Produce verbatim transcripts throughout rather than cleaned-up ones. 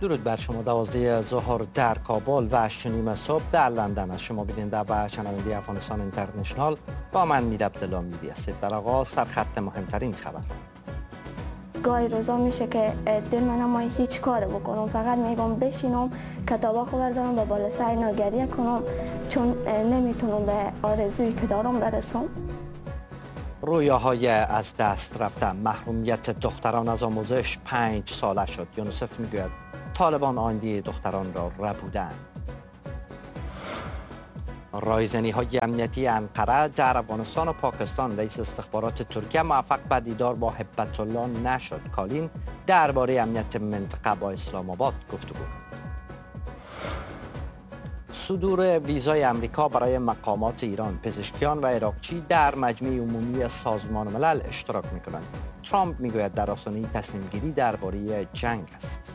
درود بر شما. دوازده ظهر در کابل و هشت و نیم صبح در لندن از شما بیننده و شنونده افغانستان اینترنشنال با من میر عبدالحمیدی هستید. در آغاز سرخط مهمترین خبر. گاهی روزا میشه که دل من نمایی هیچ کار بکنم، فقط میگم بشینم کتابا خو بردارم و بالا سر اینا گریه کنم، چون نمیتونم به آرزویی که دارم برسم. رویاهای از دست رفته، محرومیت دختران از آموزش پنج ساله شد. یونیسف میگوید طالبان آینده دختران را ربودند. رایزنی های امنیتی انقره در افغانستان و پاکستان. رئیس استخبارات ترکیه موفق به دیدار با هبت الله نشد. کالین درباره امنیت منطقه با اسلام آباد گفتگو کرد. صدور ویزای امریکا برای مقامات ایران. پزشکیان و عراقچی در مجمع عمومی سازمان ملل اشتراک میکنند. ترامپ میگوید در آستانه تصمیم گیری درباره جنگ است.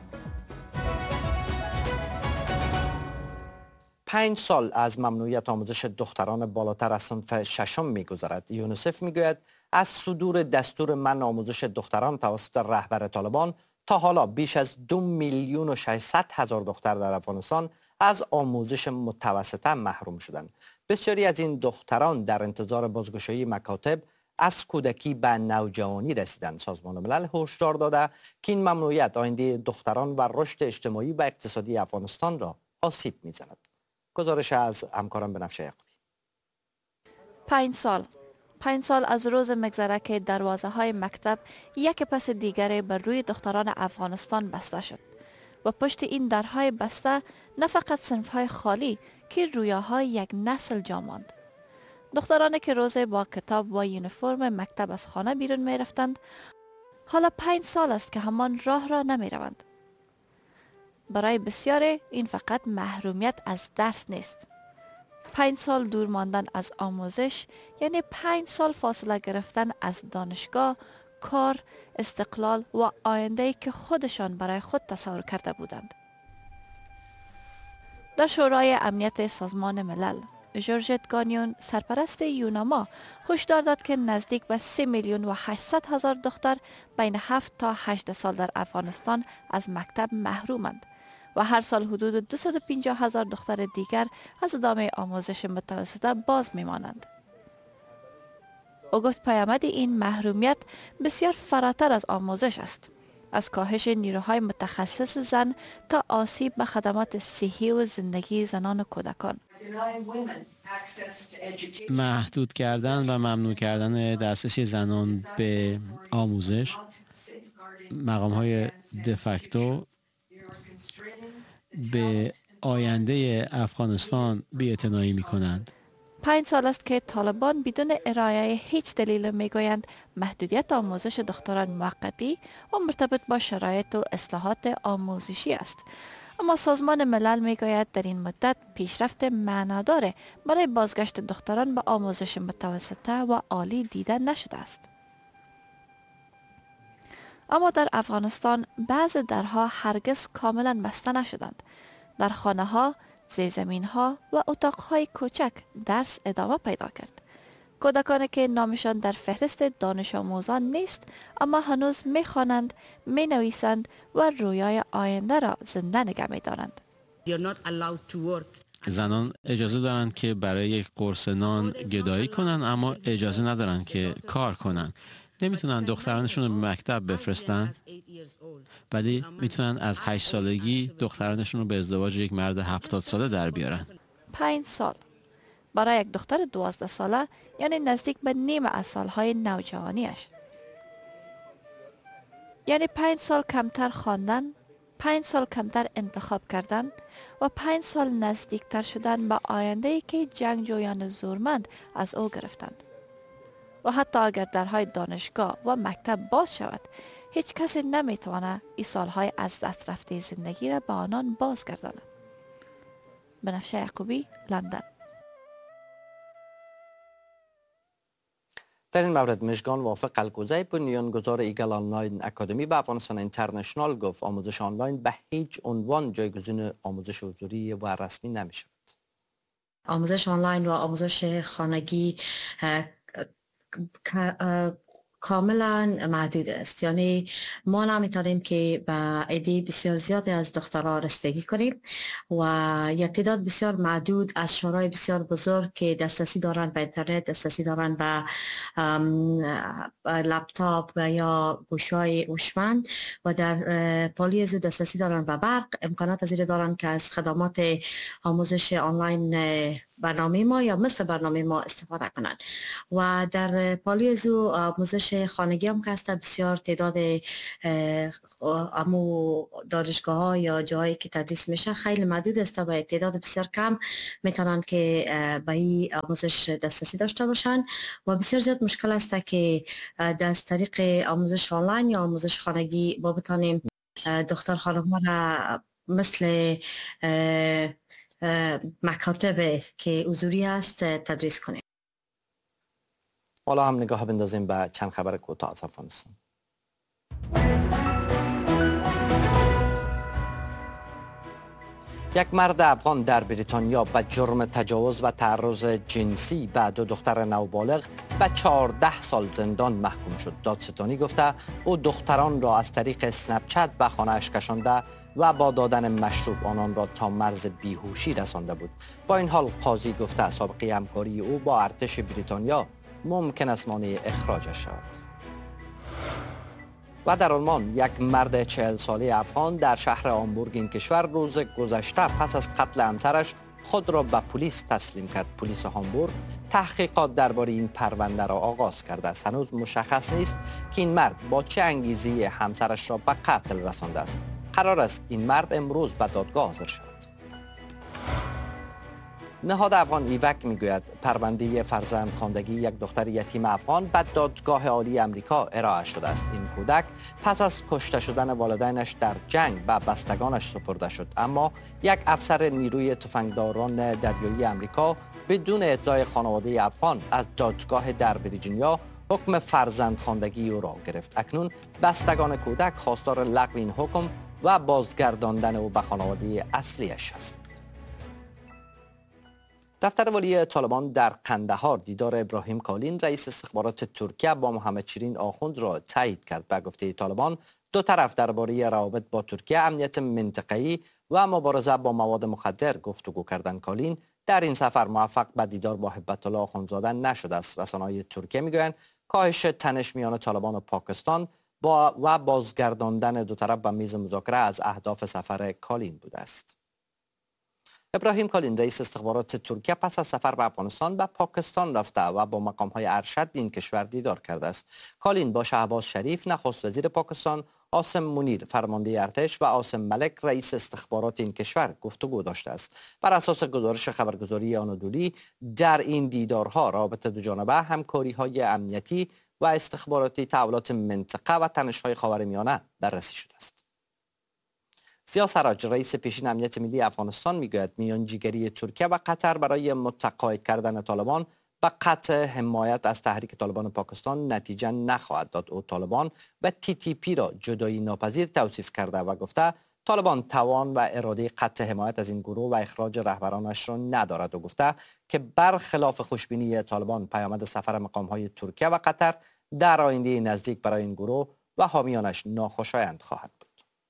پنج سال از ممنوعیت آموزش دختران بالاتر از صنف ششم میگذرد. یونیسف میگوید از صدور دستور منع آموزش دختران توسط رهبر طالبان تا حالا بیش از دو میلیون و ششصد هزار دختر در افغانستان از آموزش متوسطه محروم شدند. بسیاری از این دختران در انتظار بازگشایی مکاتب از کودکی به نوجوانی رسیدند. سازمان ملل هشدار داده که این ممنوعیت آینده دختران و رشد اجتماعی و اقتصادی افغانستان را آسیب می‌زند. گزارش از همکارم بنفشه یعقوبی. پنج سال پنج سال از روز مگذره که دروازه های مکتب یک پس دیگری بر روی دختران افغانستان بسته شد و پشت این درهای بسته نه فقط صنف‌های خالی که رویاهای یک نسل جا ماند. دخترانی که روزه با کتاب و یونیفرم مکتب از خانه بیرون می رفتند، حالا پنج سال است که همان راه را نمی روند. برای بسیاری این فقط محرومیت از درس نیست. پنج سال دور ماندن از آموزش یعنی پنج سال فاصله گرفتن از دانشگاه، کار، استقلال و آینده‌ای که خودشان برای خود تصور کرده بودند. در شورای امنیت سازمان ملل، جورجت گانیون سرپرست یوناما هشدار داد که نزدیک به سه میلیون و هشتصد هزار دختر بین هفت تا هجده سال در افغانستان از مکتب محرومند و هر سال حدود دویست و پنجاه هزار دختر دیگر از ادامه آموزش متوسطه باز میمانند. او گفت پیامد این محرومیت بسیار فراتر از آموزش است، از کاهش نیروهای متخصص زن تا آسیب به خدمات صحی و زندگی زنان و کودکان. محدود کردن و ممنوع کردن دسترسی زنان به آموزش، مقام‌های دفکتو به آینده افغانستان بی‌اعتنایی می‌کنند. پنج سال است که طالبان بدون ارائه هیچ دلیل میگویند محدودیت آموزش دختران موقتی و مرتبط با شرایط و اصلاحات آموزشی است. اما سازمان ملل میگوید در این مدت پیشرفت معنادار برای بازگشت دختران به آموزش متوسطه و عالی دیده نشده است. اما در افغانستان بعض درها هرگز کاملا بسته نشدند. در خانه ها، زیرزمین ها و اتاق های کوچک درس ادامه پیدا کرد. کودکانی که نامشان در فهرست دانش آموزان نیست اما هنوز می خوانند، می نویسند و رویای آینده را زنده نگه می دارند. زنان اجازه دارند که برای یک قرص نان گدایی کنند اما اجازه ندارند که کار کنند. نمیتونن دخترانشون رو به مکتب بفرستن، ولی میتونن از هشت سالگی دخترانشون رو به ازدواج یک مرد هفتاد ساله در بیارن. پنج سال برای یک دختر دوازده ساله یعنی نزدیک به نیم از سالهای نوجوانیش. یعنی پنج سال کمتر خواندن، پنج سال کمتر انتخاب کردن و پنج سال نزدیکتر شدن به آینده‌ای که جنگجویان زورمند از او گرفتند. و حتی اگر درهای دانشگاه و مکتب باز شود، هیچ کسی نمیتواند این سالهای از دست رفته زندگی را به آنان بازگرداند. بنفشه یعقوبی، لندن. در این مورد مژگان وافق الگوزی، بنیانگذار ایگل آنلاین اکادمی، به افغانستان اینترنشنال گفت آموزش آنلاین به هیچ عنوان جایگزین آموزش حضوری و رسمی نمیشود. آموزش آنلاین و آموزش خانگی کاملا محدود است. یعنی ما نمیتونیم که به عده بسیار زیادی از دخترها رسیدگی کنیم و یک تعداد بسیار محدود از شورای بسیار بزرگ که دسترسی دارن به اینترنت، دسترسی دارن به لپتاپ و یا گوشهای هوشمند و در پالیزو دسترسی دارن به برق، امکانات زیر دارن که از خدمات آموزش آنلاین برنامه ما یا مثل برنامه ما استفاده کنند. و در پالیزو آموزش خانگی هم که هست، بسیار تعداد امو دانشگاه ها یا جایی که تدریس میشه خیلی محدود است و تعداد بسیار کم میتونن که به این آموزش دسترسی داشته باشن و بسیار زیاد مشکل است که از طریق آموزش آنلاین یا آموزش خانگی با بتانیم دختر خانم ها را مثل مکاتب که حضوری است تدریس کنیم. حالا هم نگاه بندازیم به چند خبر کوتاه از افغانستان. یک مرد افغان در بریتانیا به جرم تجاوز و تعرض جنسی به دو دختر نوبالغ به چهارده سال زندان محکوم شد. دادستانی گفته او دختران را از طریق اسنپ چت به خانه‌اش کشانده و با دادن مشروب آنان را تا مرز بیهوشی رسانده بود. با این حال قاضی گفته سابقه همکاری او با ارتش بریتانیا ممکن است مانع اخراجش شود. و در آلمان یک مرد چهل ساله افغان در شهر آمبورگ این کشور روز گذشته پس از قتل همسرش خود را به پلیس تسلیم کرد. پلیس هامبورگ تحقیقات درباره این پرونده را آغاز کرده است. هنوز مشخص نیست که این مرد با چه انگیزه همسرش را به قتل رسانده است. قرار است این مرد امروز به دادگاه حاضر شود. نهاد افغان ایوک میگوید پرونده فرزندخواندگی یک دختر یتیم افغان به دادگاه عالی امریکا ارائه شده است. این کودک پس از کشته شدن والدینش در جنگ به بستگانش سپرده شد، اما یک افسر نیروی تفنگداران دریایی امریکا بدون اطلاع خانواده افغان از دادگاه در ویرجینیا حکم فرزندخواندگی او را گرفت. اکنون بستگان کودک خواستار لغو این حکم و بازگرداندن او به خانواده اصلیش است. دفتر ولی طالبان در قندهار دیدار ابراهیم کالین رئیس استخبارات ترکیه با محمد شیرین آخوند را تایید کرد. به گفته طالبان دو طرف درباره روابط با ترکیه، امنیت منطقه‌ای و مبارزه با مواد مخدر گفتگو کردند. کالین در این سفر موفق به دیدار با هیبت الله آخوندزاده نشده است. رسانه‌های ترکیه میگویند کاهش تنش میان طالبان و پاکستان با و بازگرداندن دو طرف به میز مذاکره از اهداف سفر کالین بوده است. ابراهیم کالین رئیس استخبارات ترکیه پس از سفر به افغانستان به پاکستان رفته و با مقام‌های ارشد این کشور دیدار کرده است. کالین با شهباز شریف نخست وزیر پاکستان، عاصم منیر فرمانده ارتش و عاصم ملک رئیس استخبارات این کشور گفتگو داشته است. بر اساس گزارش خبرگزاری آنادولی در این دیدارها رابطه دوجانبه، همکاری‌های امنیتی و استخباراتی، تحولات منطقه و تنش‌های خاورمیانه بررسی شده است. ضیا سراج رئیس پیشین امنیت ملی افغانستان میگوید میانجیگری ترکیه و قطر برای متقاعد کردن طالبان به قطع حمایت از تحریک طالبان پاکستان نتیجه نخواهد داد. او طالبان و تی تی پی را جدایی ناپذیر توصیف کرده و گفته طالبان توان و اراده قطع حمایت از این گروه و اخراج رهبرانش را ندارد و گفته که برخلاف خوشبینی طالبان پیامد سفر مقام‌های ترکیه و قطر در آینده نزدیک برای این گروه و حامیانش ناخوشایند خواهد بود.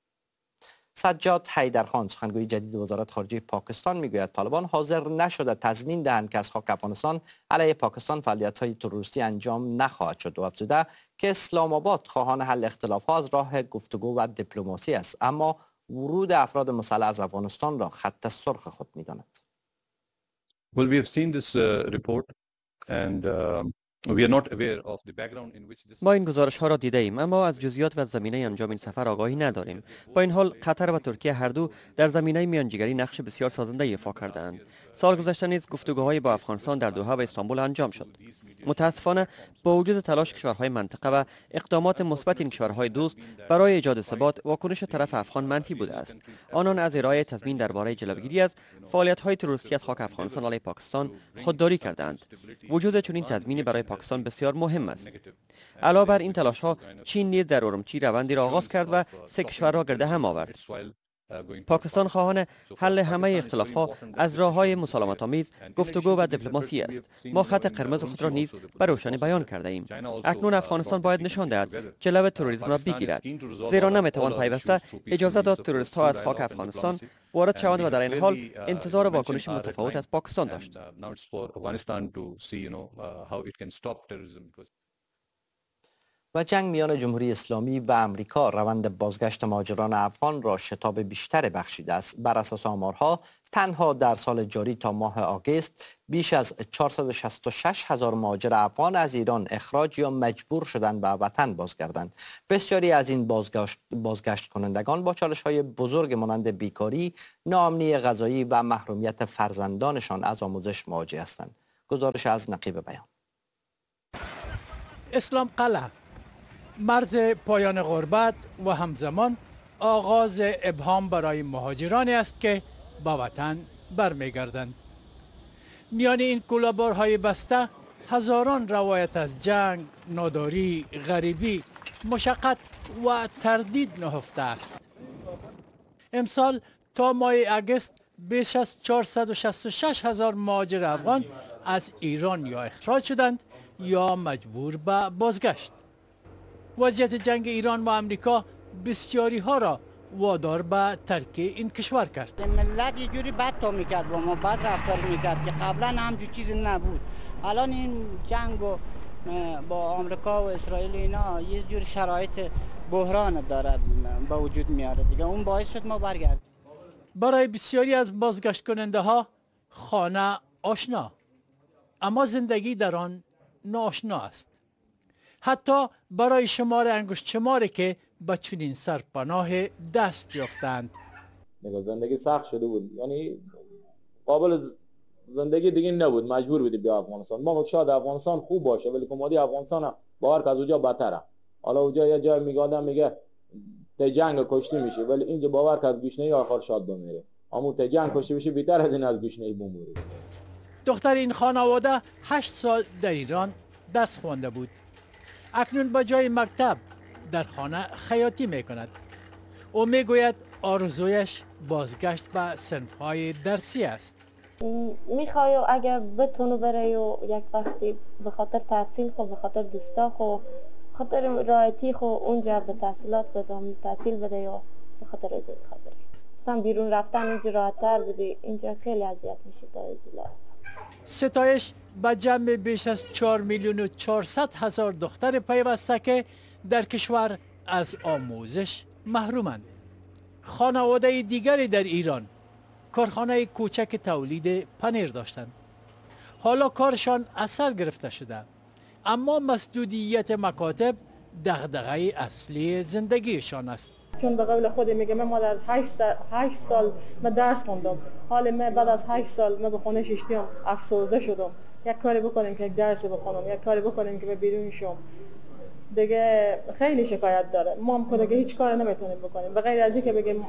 سجاد حیدرخان سخنگوی جدید وزارت خارجه پاکستان میگوید طالبان حاضر نشده تضمین دهند که از خاک افغانستان علیه پاکستان فعالیت‌های تروریستی انجام نخواهد شد و افزوده که اسلام آباد خواهان حل اختلاف‌ها از راه گفتگو و دیپلماسی است، اما ورود افراد مسلح از افغانستان را خط سرخ خود می‌داند. Well, we have seen this uh, report and uh, we are not aware of the background in which this. ما این گزارش ها را دیده ایم اما از جزئیات و زمینه انجام این سفر آگاهی نداریم. با این حال قطر و ترکیه هر دو در زمینه میانجیگری نقش بسیار سازنده ایفا کردند. سال گذشته نیز گفتگوهای با افغانستان در دوحه و استانبول انجام شد. متاسفانه با وجود تلاش کشورهای منطقه و اقدامات مثبت این کشورهای دوست برای ایجاد ثبات، واکنش طرف افغان منفی بوده است. آنان از ارائه تضمین درباره جلوگیری از فعالیت‌های تروریستی از خاک افغانستان علیه پاکستان خودداری کردند. وجود چنین تضمینی برای پاکستان بسیار مهم است. علاوه بر این تلاش‌ها، چین نیز در اورمچی روندی را آغاز کرد و سه کشور را گرد هم آورد. پاکستان خواهان حل همه اختلاف‌ها از راه‌های مسالمت‌آمیز، گفتگو و دیپلماسی است. ما خط قرمز خود را نیز به روشنی بیان کرده ایم. اکنون افغانستان باید نشان دهد که لب تروریسم را بگیرد، زیرا نمیتوان پیوسته اجازه داد تروریست‌ها از خاک افغانستان وارد شوند و در این حال انتظار واکنش متفاوت از پاکستان داشت. و جنگ میان جمهوری اسلامی و امریکا روند بازگشت مهاجران افغان را شتاب بیشتر بخشیده است. بر اساس آمارها تنها در سال جاری تا ماه آگوست بیش از چهارصد و شصت و شش هزار مهاجر افغان از ایران اخراج یا مجبور شدند به وطن بازگردند. بسیاری از این بازگشت, بازگشت کنندگان با چالش‌های بزرگ مانند بیکاری، ناامنی غذایی و محرومیت فرزندانشان از آموزش مواجه هستند. گزارش از نقیب بیان. اسلام قلعه مرز پایان غربت و همزمان آغاز ابهام برای مهاجرانی است که به وطن برمیگردند. میان این کوله‌بارهای بسته هزاران روایت از جنگ، ناداری، غریبی، مشقت و تردید نهفته است. امسال تا ماه اگست بیش از چهارصد و شصت و شش هزار مهاجر افغان از ایران یا اخراج شدند یا مجبور به بازگشت. وضعیت جنگ ایران و امریکا بسیاری ها را وادار به ترک این کشور کرد. ملت یه جوری بد تا میکرد با ما، بد رفتار میکرد که قبلا همچون چیزی نبود. الان این جنگ و با آمریکا و اسرائیل اینا یه جوری شرایط بحران داره به وجود میاره دیگه، اون باعث شد ما برگردیم. برای بسیاری از بازگشت کننده ها خانه آشنا، اما زندگی در آن ناآشنا است. حتی برای شمار انگشت شماری که به چنین سرپناه دست یافتند. زندگی سخت شده بود، یعنی قابل زندگی دیگه نبود، مجبور بودی بیا افغانستان. ما شاید افغانستان خوب باشه ولی کمادی افغانستان باور که از اونجا بدتره. حالا اونجا یه جای میگه آدم میگه ته جنگ کشتی میشه، ولی اینجا باور که از گشنه‌ای آخر شاد بمیره. اما ته جنگ کشتی بشه بیشتر از این از گشنه‌ای بمیره. دختر این خانواده هشت سال در ایران درس خوانده بود. اکنون با جای مکتب در خانه خیاطی میکند. او میگوید آرزویش بازگشت به صنف‌های درسی است. میخوای اگر بتونو بره و یک وقتی به خاطر تحصیل خو، به خاطر دوستا خو، خاطر رایتی خو اونجا به تحصیلات بدم تحصیل بده یا به خاطر ازت خاطر سم بیرون رفتن اینجا راحت‌تر بودی، اینجا خیلی اذیت میشه تا ازیلا. ستایش به جمع بیش از چهار میلیون و چهارصد هزار دختر پیوسته که در کشور از آموزش محرومند. خانواده دیگری در ایران کارخانه کوچک تولید پنیر داشتند. حالا کارشان اثر گرفته شده، اما مسدودیت مکاتب دغدغه اصلی زندگیشان است. چون به قول خودم میگم من در هشت سال من درس خوندم، حال من بعد از هشت سال من به خونه ششتم افسرده شدم. یک کاری بکنیم که یک درس بخونم، یک کاری بکنیم که من بیرون شم. دیگه خیلی شکایت داره. ما هم که هیچ کاری نمیتونیم بکنیم به غیر از اینکه بگیم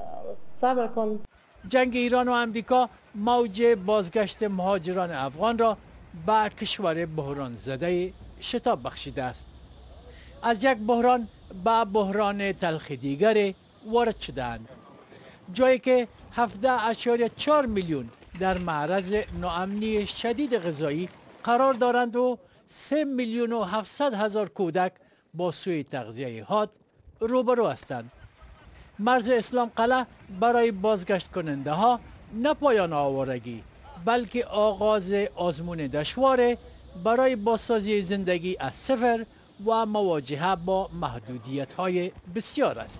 صبر کن. جنگ ایران و امریکا موج بازگشت مهاجران افغان را به کشور بحران زده شتاب بخشیده است. از یک بحران به بحران تلخ دیگر وارد شدند، جایی که هفده اشاریه چهار میلیون در معرض ناامنی شدید غذایی قرار دارند و سه میلیون و هفتصد هزار کودک با سوء تغذیه حاد روبرو هستند. مرز اسلام قلعه برای بازگشت کننده ها نه پایان آوارگی بلکه آغاز آزمون دشوار برای بازسازی زندگی از صفر و مواجهه با محدودیت های بسیار است.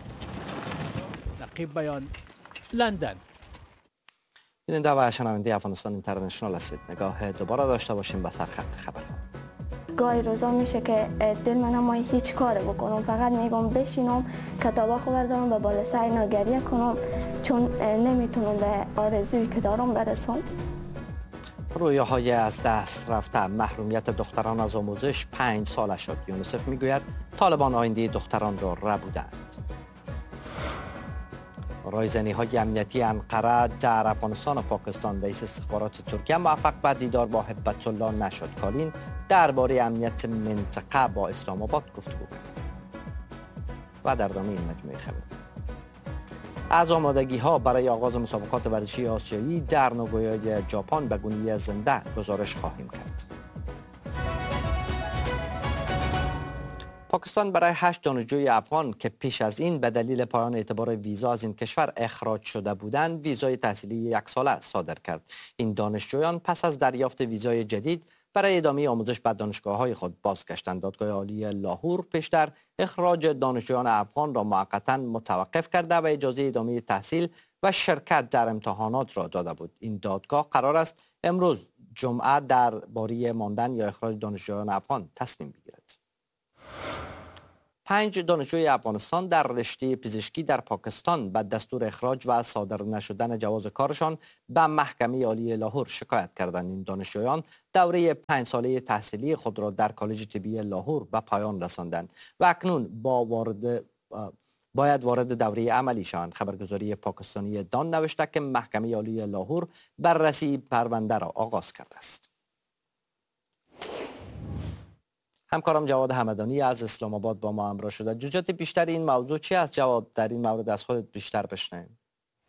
نقیب بیان، لندن. بیننده و شنونده افغانستان اینترنشنال هستید. نگاه دوباره داشته باشیم به سرخط خبر. گاهی روزا میشه که دل من نمایی هیچ کار بکنم، فقط میگم بشینم کتابا خو بردارم به بالا سر اینا گریه کنم، چون نمیتونم به آرزویی که دارم برسم. رویاهای از دست رفته محرومیت دختران از آموزش پنج ساله شد. یونیسف میگوید طالبان آینده دختران را ربودند. رایزنی های امنیتی انقره در افغانستان و پاکستان. رئیس استخبارات ترکیه موفق به دیدار با هبت الله نشد. کالین درباره امنیت منطقه با اسلام آباد گفتگو کرد. و در ادامه این مجموعه خبر از آمادگی ها برای آغاز مسابقات ورزشی آسیایی در ناگویای ژاپن به گونه زنده گزارش خواهیم کرد. پاکستان برای هشت دانشجوی افغان که پیش از این به دلیل پایان اعتبار ویزا از این کشور اخراج شده بودند ویزای تحصیلی یک ساله صادر کرد. این دانشجویان پس از دریافت ویزای جدید برای ادامه آموزش به دانشگاه‌های خود بازگشتند. دادگاه عالی لاهور پیشتر اخراج دانشجویان افغان را موقتا متوقف کرده و اجازه ادامه تحصیل و شرکت در امتحانات را داده بود. این دادگاه قرار است امروز جمعه درباره ماندن یا اخراج دانشجویان افغان تصمیم بگیرد. پنج دانشجوی افغانستان در رشته پزشکی در پاکستان به دستور اخراج و صادر نشدن جواز کارشان به محکمه عالی لاهور شکایت کردند. این دانشجویان دوره پنج ساله تحصیلی خود را در کالج طبی لاهور به پایان رساندند و اکنون با وارد باید وارد دوره عملی شوند. خبرگزاری پاکستانی دان نوشته که محکمه عالی لاهور بررسی پرونده را آغاز کرده است. همکارم جواد همدانی از اسلام آباد با ما همراه شده. جزئیات بیشتر این موضوع چی است جواد؟ در این مورد از خودت بیشتر بشنویم.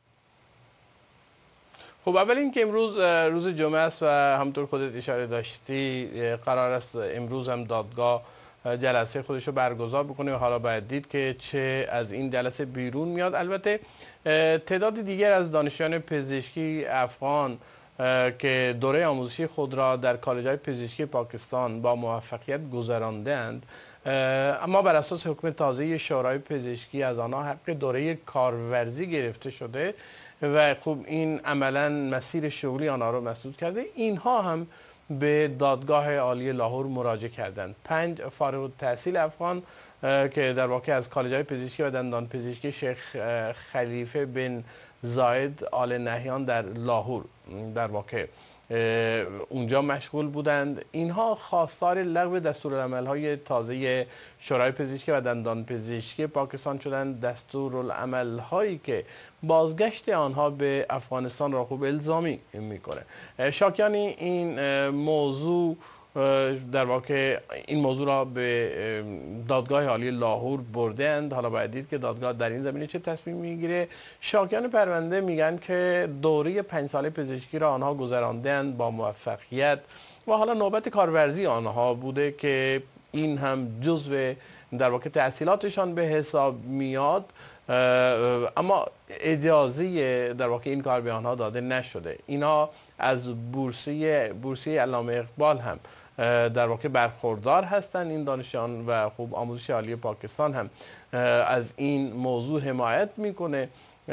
خب اول اینکه امروز روز جمعه است و همونطور خودت اشاره داشتی قرار است امروز هم دادگاه جلسه خودش رو برگزار بکنه و حالا باید دید که چه از این جلسه بیرون میاد. البته تعداد دیگر از دانشجویان پزشکی افغان که دوره آموزشی خود را در کالج‌های پزشکی پاکستان با موفقیت گذراندند، اما بر اساس حکم تازه شورای پزشکی از آنها حق دوره کارورزی گرفته شده و خب این عملاً مسیر شغلی آنها را مسدود کرده. اینها هم به دادگاه عالی لاهور مراجعه کردند. پنج فارغ التحصیل افغان که در واقع از کالج‌های پزشکی و دندان پزشکی شیخ خلیفه بن زاید آل نهیان در لاهور در واقع اونجا مشغول بودند. اینها خواستار لغو دستورالعمل‌های تازه شورای پزشکی و دندان پزشکی پاکستان شدند. دستورالعمل‌هایی که بازگشت آنها به افغانستان را خوب الزامی میکنه. شاکیان این موضوع در واقع این موضوع را به دادگاه عالی لاهور بردند. حالا باید دید که دادگاه در این زمینه چه تصمیم میگیره. شاکیان پرونده میگن که دوره پنج ساله پزشکی را آنها گذراندند با موفقیت و حالا نوبت کارورزی آنها بوده که این هم جزو در واقع تحصیلاتشان به حساب میاد، اما اجازه در واقع این کار به آنها داده نشده. اینا از بورسیه بورسیه علامه اقبال هم در واقع برخوردار هستند این دانشجویان و خوب آموزش عالی پاکستان هم از این موضوع حمایت میکنه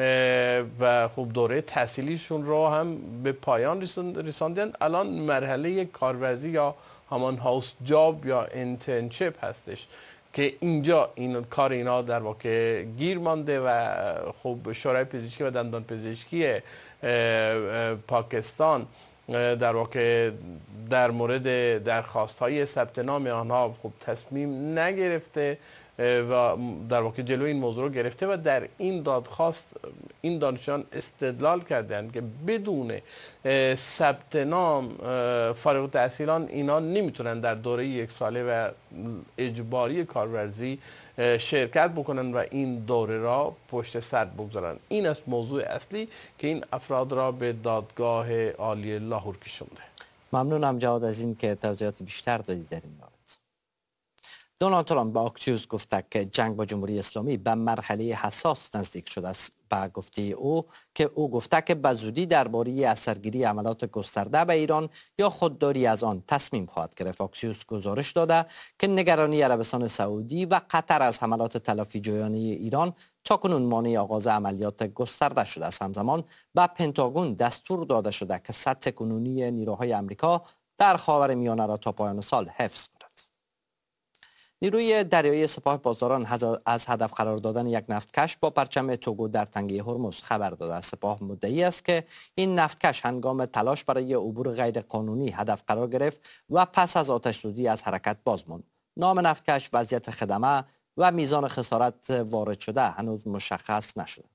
و خوب دوره تحصیلیشون رو هم به پایان رساندند. الان مرحله کارورزی یا همان هاوس جاب یا انترنشیپ هستش که اینجا این کار اینا در واقع گیر مانده و خب شورای پزشکی و دندان پزشکی پاکستان در واقع در مورد درخواست های ثبت نام آنها خب تصمیم نگرفته و در واقع جلوی این موضوع رو گرفته و در این دادخواست این دانشجویان استدلال کردند که بدون ثبت نام فارغ التحصیلان اینا نمیتونن در دوره یک ساله و اجباری کارورزی شرکت بکنن و این دوره را پشت سر بگذارن. این است موضوع اصلی که این افراد را به دادگاه عالی لاهور کشونده. ممنونم جواد از این که توضیحات بیشتر دادید در این مورد. دونالد ترامپ به اکسیوس گفته که جنگ با جمهوری اسلامی به مرحله حساس نزدیک شده است. به گفته او که او گفته که به زودی درباره اثرگیری عملیات گسترده به ایران یا خودداری از آن تصمیم خواهد گرفت. اکسیوس گزارش داده که نگرانی عربستان سعودی و قطر از حملات تلافی جویانه ایران تاکنون مانع آغاز عملیات گسترده شده است. همزمان به پنتاگون دستور داده شده که سطح کنونی نیروهای آمریکا در خاورمیانه را تا پایان سال حفظ کند. نیروی دریایی سپاه پاسداران از هدف قرار دادن یک نفتکش با پرچم توگو در تنگه هرمز خبر داده است. سپاه مدعی است که این نفتکش هنگام تلاش برای عبور غیر قانونی هدف قرار گرفت و پس از آتش‌سوزی از حرکت باز ماند. نام نفتکش، وضعیت خدمه و میزان خسارت وارد شده هنوز مشخص نشده.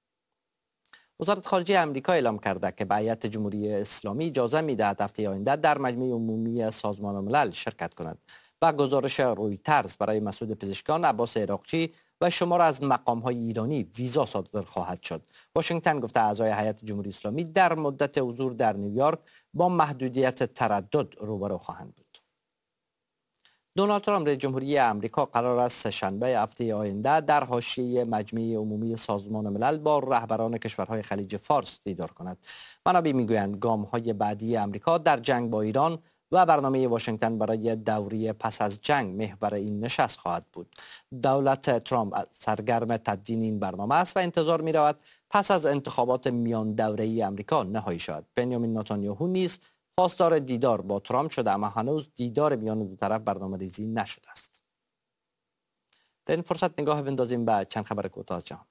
وزارت خارجه آمریکا اعلام کرده که به هیئت جمهوری اسلامی اجازه می‌دهد هفته آینده در مجمع عمومی سازمان ملل شرکت کند. با گزارش رویترز برای مسئول پزشکان عباس عراقچی، و شمار از مقام‌های ایرانی ویزا صادر خواهد شد. واشنگتن گفته اعضای هیئت جمهوری اسلامی در مدت حضور در نیویورک با محدودیت تردد روبرو خواهند بود. دونالد ترامپ رئیس جمهوری آمریکا قرار است سه‌شنبه هفته آینده در حاشیه مجمع عمومی سازمان ملل با رهبران کشورهای خلیج فارس دیدار کند. منابع میگویند گام‌های بعدی آمریکا در جنگ با ایران و برنامه واشنگتن برای دوره پس از جنگ محور این نشست خواهد بود. دولت ترامپ سرگرم تدوین این برنامه است و انتظار می رود پس از انتخابات میان دوره‌ای آمریکا نهایی شود. بنیامین نتانیاهو نیز خواستار دیدار با ترامپ شده، اما هنوز دیدار میان دو طرف برنامه‌ریزی نشده است. در این فرصت نگاه بندازیم به چند خبر کوتاه جهان.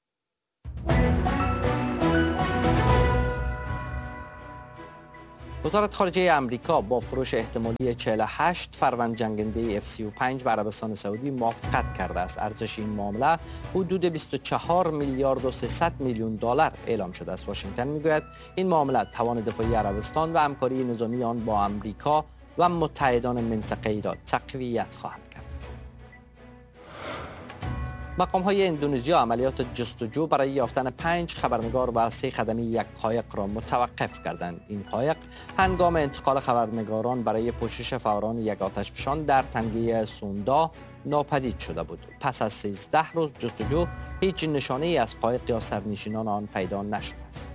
وزارت خارجه آمریکا با فروش احتمالی چهل و هشت فروند جنگنده اف سی و پنج به عربستان سعودی موافقت کرده است. ارزش این معامله حدود بیست و چهار میلیارد و سیصد میلیون دلار اعلام شده است. واشنگتن میگوید این معامله توان دفاعی عربستان و همکاری نظامی آن با آمریکا و متحدان منطقه‌ای را تقویت خواهد کرد. مقام‌های اندونزیا عملیات جستجو برای یافتن پنج خبرنگار و سه خدمه یک قایق را متوقف کردند. این قایق هنگام انتقال خبرنگاران برای پوشش فوران یک آتشفشان در تنگه سوندا ناپدید شده بود. پس از سیزده روز جستجو هیچ نشانه‌ای از قایق یا سرنشینان آن پیدا نشده است.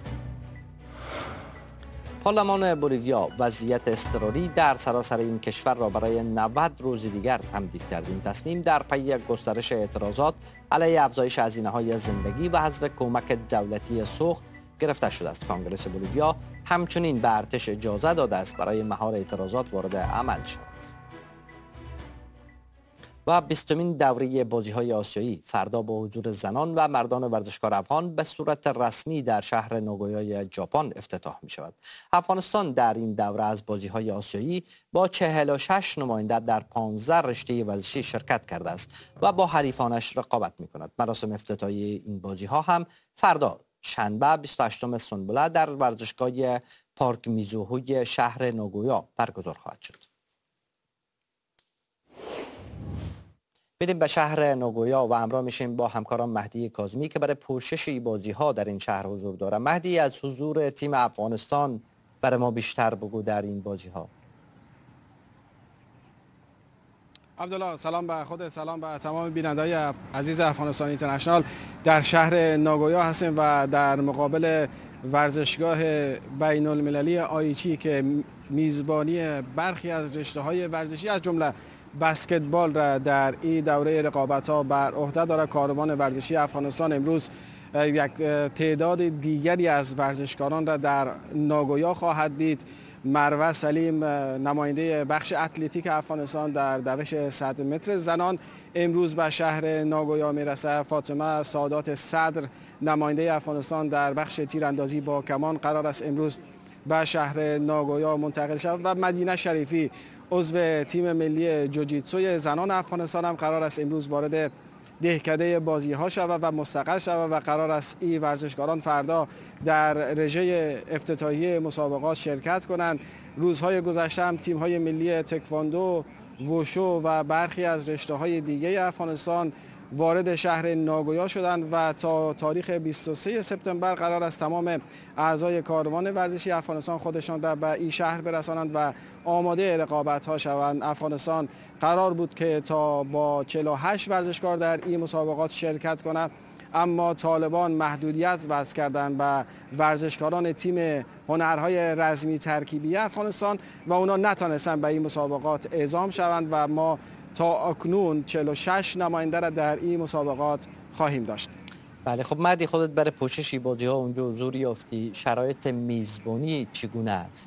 پارلمان بولیویا وضعیت اضطراری در سراسر این کشور را برای نود روز دیگر تمدید کرد. این تصمیم در پی گسترش اعتراضات علیه افزایش هزینه‌های زندگی و حذف کمک دولتی سوخت گرفته شده است. کنگره بولیویا همچنین به ارتش اجازه داده است برای مهار اعتراضات وارد عمل شود. و بیستمین دوره بازی‌های آسیایی فردا با حضور زنان و مردان ورزشکار افغان به صورت رسمی در شهر ناگویای ژاپن افتتاح می شود. افغانستان در این دوره از بازی‌های آسیایی با چهل و شش نماینده در پانزده رشته ورزشی شرکت کرده است و با حریفانش رقابت می کند. مراسم افتتاحیه این بازی‌ها هم فردا شنبه بیست و هشتم سنبله در ورزشگاه پارک میزوهوی شهر ناگویا برگزار خواهد شد. بریم به شهر ناگویا و همراه میشیم با همکاران مهدی کاظمی که برای پوشش این بازی ها در این شهر حضور دارند. مهدی، از حضور تیم افغانستان برای ما بیشتر بگو در این بازی ها. عبدالله، سلام به خود، سلام به تمام بیننده‌های عزیز افغانستان اینترنشنال. در شهر ناگویا هستیم و در مقابل ورزشگاه بین المللی آیچی که میزبانی برخی از رشته‌های ورزشی از جمله بسکتبال را در این دوره رقابت‌ها بر عهده دارد. کاروان ورزشی افغانستان امروز یک تعداد دیگری از ورزشکاران را در ناگویا خواهد دید. مروه سلیم، نماینده بخش اتلتیک افغانستان در دوش صد متر زنان، امروز به شهر ناگویا میرسه. فاطمه سادات صدر، نماینده افغانستان در بخش تیراندازی با کمان، قرار است امروز به شهر ناگویا منتقل شود و مدینه شریفی، عضو تیم ملی جوجیتسوی زنان افغانستان، هم قرار است امروز وارد دهکده بازی ها شود و مستقر شود و قرار است این ورزشکاران فردا در رژه افتتاحیه مسابقات شرکت کنند. روزهای گذشته هم تیم های ملی تکواندو، ووشو و برخی از رشته های دیگه افغانستان وارد شهر ناگویا شدند و تا تاریخ بیست و سوم سپتامبر قرار است تمام اعضای کاروان ورزشی افغانستان خودشان را به این شهر برسانند و آماده رقابت ها شوند. افغانستان قرار بود که تا با چهل و هشت ورزشکار در این مسابقات شرکت کنند، اما طالبان محدودیت وضع کردند به ورزشکاران تیم هنرهای رزمی ترکیبی افغانستان و اونا نتانستند به این مسابقات اعزام شوند و ما تا اکنون چهل و شش نماینده را در این مسابقات خواهیم داشت. بله، خب مهدی، خودت برای پوشش بازی ها اونجا حضور یافتی، شرایط میزبانی چگونه است؟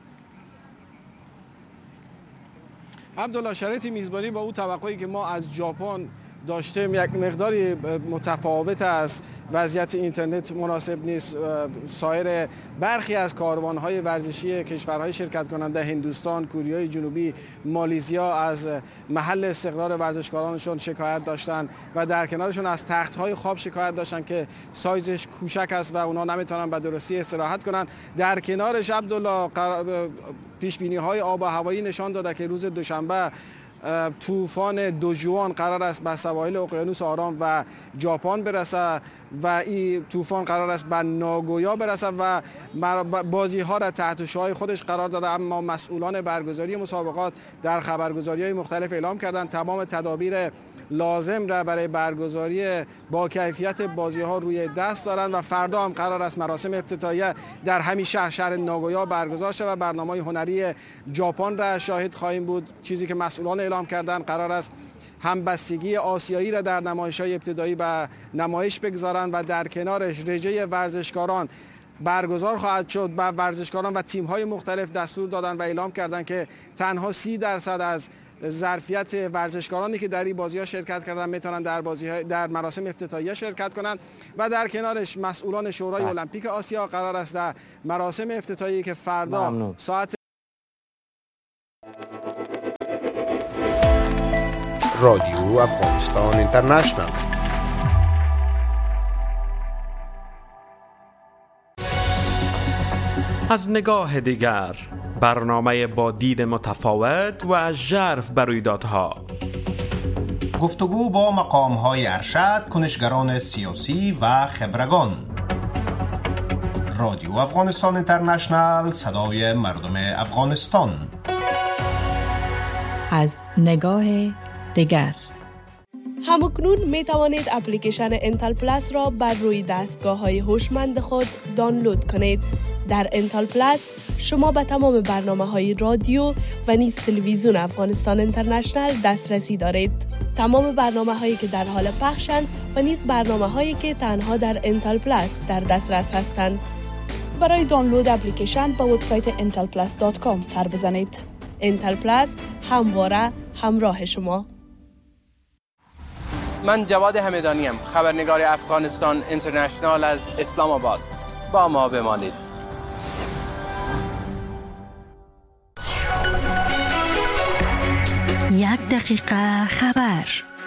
عبدالله، شرایط میزبانی با اون توقعی که ما از ژاپن داشتیم یک مقداری متفاوت است. وضعیت اینترنت مناسب نیست. سایر برخی از کاروان‌های ورزشی کشورهای شرکت کننده هندوستان، کره جنوبی، مالزیا از محل استقرار ورزشکارانشون شکایت داشتند و در کنارشون از تخت‌های خواب شکایت داشتند که سایزش کوچک است و اونا نمیتونن به درستی استراحت کنند. در کنارش عبدالله پیش‌بینی‌های آب و هوایی نشان داده که روز دوشنبه طوفان دوجوان قرار است به سواحل اقیانوس آرام و ژاپن برسه و این طوفان قرار است به ناگویا برسه و بازی ها را تحت شعاع خودش قرار داده. اما مسئولان برگزاری مسابقات در خبرگزاری های مختلف اعلام کردند تمام تدابیر لازم را برای برگزاری با کیفیت بازی ها روی دست دارند و فردا هم قرار است مراسم افتتاحیه در همین شهر شهر ناگویا برگزار شود و برنامه هنری ژاپن را شاهد خواهیم بود. چیزی که مسئولان اعلام کردند قرار است همبستگی آسیایی را در نمایش‌های ابتدایی به نمایش بگذارند و در کنارش رژه ورزشکاران برگزار خواهد شد. و ورزشکاران و تیم‌های مختلف دستور دادند و اعلام کردند که تنها سی درصد از ظرفیت ورزشکارانی که در این بازی‌ها شرکت کردند میتونن در بازی‌ها در مراسم افتتاحیه شرکت کنند و در کنارش مسئولان شورای بله. المپیک آسیا قرار است در مراسم افتتاحیه که فردا ممنون. ساعت رادیو افغانستان اینترنشنال. از نگاه دیگر، برنامه با دید متفاوت و ژرف بر رویدادها. گفتگو با مقام‌های ارشد، کنشگران سیاسی و خبرگان. رادیو افغانستان اینترنشنال، صدای مردم افغانستان. از نگاه دیگر. همکنون می توانید اپلیکیشن انتل پلاس را بر روی دستگاه های هوشمند خود دانلود کنید. در انتل پلاس شما به تمام برنامه های رادیو و نیز تلویزیون افغانستان اینترنشنال دسترسی دارید. تمام برنامه هایی که در حال پخشند و نیز برنامه هایی که تنها در انتل پلاس در دسترس هستند. برای دانلود اپلیکیشن به وبسایت انتل پلاس دات کام سر بزنید. انتل پلاس همواره همراه شما. من جواد همدانیم، خبرنگار افغانستان اینترنشنال از اسلام آباد. با ما بمانید. یک دقیقه خبر.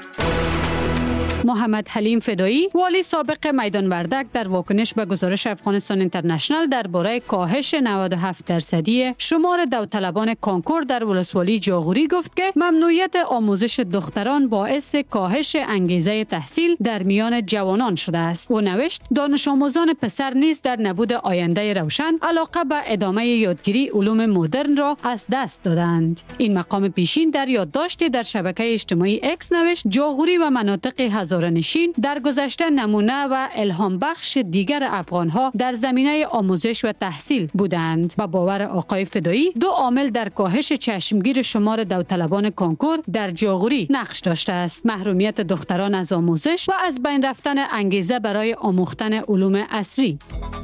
محمد حلیم فدایی، والی سابق میدان وردک، در واکنش به گزارش افغانستان اینترنشنال درباره کاهش نود و هفت درصدی شمار داوطلبان کانکور در ولسوالی جاغوری گفت که ممنوعیت آموزش دختران باعث کاهش انگیزه تحصیل در میان جوانان شده است. او نوشت دانش آموزان پسر نیز در نبود آینده روشن علاقه به ادامه یادگیری علوم مدرن را از دست دادند. این مقام پیشین در یادداشتی در شبکه اجتماعی اکس نوشت جاغوری و مناطق هزاره‌نشین در گذشته نمونه و الهام بخش دیگر افغان‌ها در زمینه آموزش و تحصیل بودند. با باور آقای فدایی دو عامل در کاهش چشمگیر شمار داوطلبان کانکور در جاغوری نقش داشته است: محرومیت دختران از آموزش و از بین رفتن انگیزه برای آموختن علوم عصری.